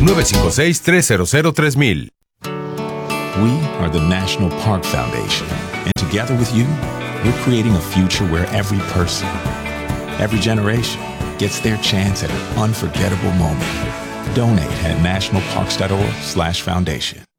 956-300-3000. We are the National Park Foundation, and together with you, we're creating a future where every person, every generation gets their chance at an unforgettable moment. Donate at nationalparks.org/foundation.